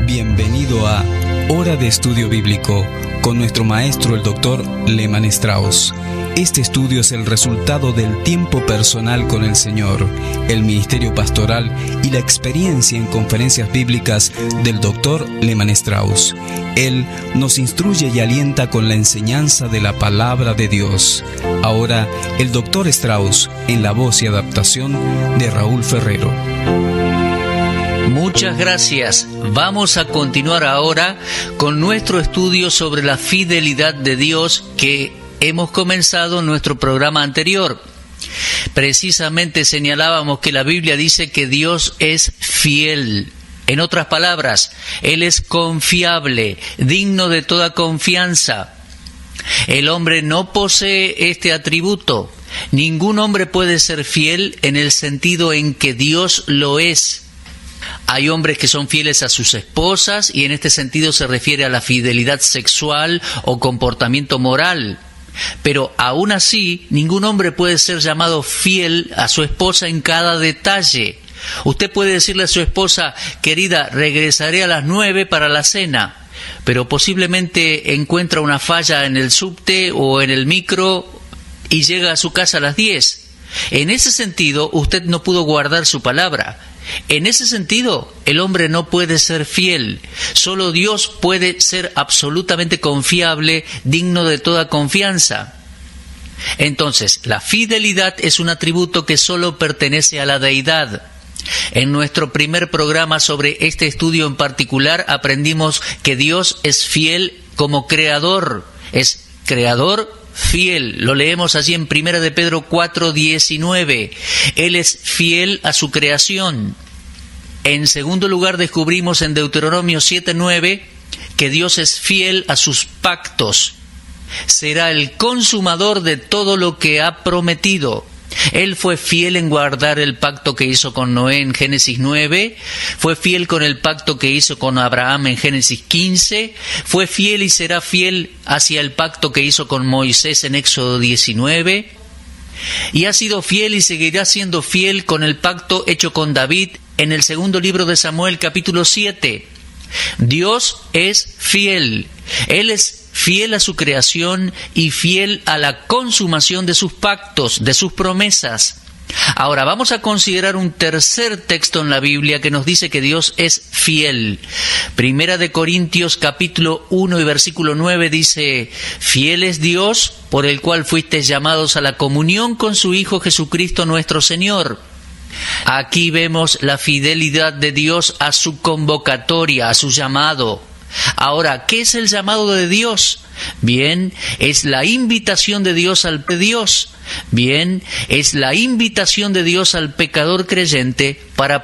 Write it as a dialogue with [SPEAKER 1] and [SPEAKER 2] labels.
[SPEAKER 1] Bienvenido a Hora de Estudio Bíblico con nuestro maestro el Dr. Lehman Strauss. Este estudio es el resultado del tiempo personal con el Señor, el ministerio pastoral y la experiencia en conferencias bíblicas del Dr. Lehman Strauss. Él nos instruye y alienta con la enseñanza de la palabra de Dios. Ahora, el Dr. Strauss en la voz y adaptación de Raúl Ferrero.
[SPEAKER 2] Muchas gracias. Vamos a continuar ahora con nuestro estudio sobre la fidelidad de Dios que hemos comenzado en nuestro programa anterior. Precisamente señalábamos que la Biblia dice que Dios es fiel. En otras palabras, Él es confiable, digno de toda confianza. El hombre no posee este atributo. Ningún hombre puede ser fiel en el sentido en que Dios lo es. Hay hombres que son fieles a sus esposas y en este sentido se refiere a la fidelidad sexual o comportamiento moral. Pero aún así, ningún hombre puede ser llamado fiel a su esposa en cada detalle. Usted puede decirle a su esposa: querida, regresaré a las 9 para la cena, pero posiblemente encuentra una falla en el subte o en el micro y llega a su casa a las 10. En ese sentido, usted no pudo guardar su palabra. En ese sentido, el hombre no puede ser fiel. Solo Dios puede ser absolutamente confiable, digno de toda confianza. Entonces, la fidelidad es un atributo que solo pertenece a la deidad. En nuestro primer programa sobre este estudio en particular, aprendimos que Dios es fiel como creador. Es creador fiel. Lo leemos allí en 1 de Pedro 4:19. Él es fiel a su creación. En segundo lugar, descubrimos en Deuteronomio 7:9 que Dios es fiel a sus pactos. Será el consumador de todo lo que ha prometido. Él fue fiel en guardar el pacto que hizo con Noé en Génesis 9, fue fiel con el pacto que hizo con Abraham en Génesis 15, fue fiel y será fiel hacia el pacto que hizo con Moisés en Éxodo 19, y ha sido fiel y seguirá siendo fiel con el pacto hecho con David en el segundo libro de Samuel, capítulo 7. Dios es fiel. Él es fiel a su creación y fiel a la consumación de sus pactos, de sus promesas. Ahora vamos a considerar un tercer texto en la Biblia que nos dice que Dios es fiel. 1 de Corintios capítulo 1 y versículo 9 dice: fiel es Dios, por el cual fuisteis llamados a la comunión con su Hijo Jesucristo nuestro Señor. Aquí vemos la fidelidad de Dios a su convocatoria, a su llamado. Ahora, ¿qué es el llamado de Dios? Bien, es la invitación de Dios al pecador creyente para